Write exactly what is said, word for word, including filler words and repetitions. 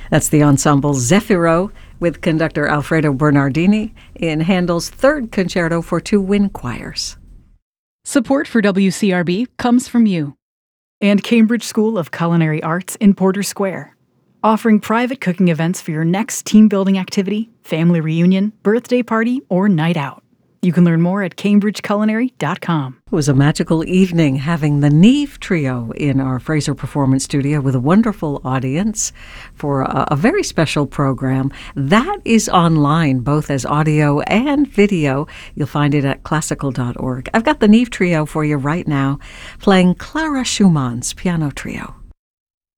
That's the ensemble Zefiro with conductor Alfredo Bernardini in Handel's third concerto for two wind choirs. Support for W C R B comes from you and Cambridge School of Culinary Arts in Porter Square, offering private cooking events for your next team-building activity, family reunion, birthday party, or night out. You can learn more at cambridge culinary dot com. It was a magical evening having the Neve Trio in our Fraser Performance Studio with a wonderful audience for a, a very special program. That is online, both as audio and video. You'll find it at classical dot org. I've got the Neve Trio for you right now, playing Clara Schumann's Piano Trio.